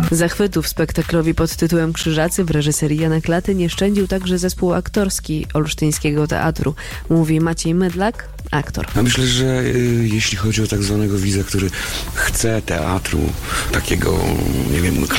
Zachwytów spektaklowi pod tytułem Krzyżacy w reżyserii Jana Klaty nie szczędził także zespół aktorski Olsztyńskiego Teatru. Mówi Maciej Mydlak, aktor. Ja myślę, że jeśli chodzi o tak zwanego widza, który chce teatru takiego, nie wiem,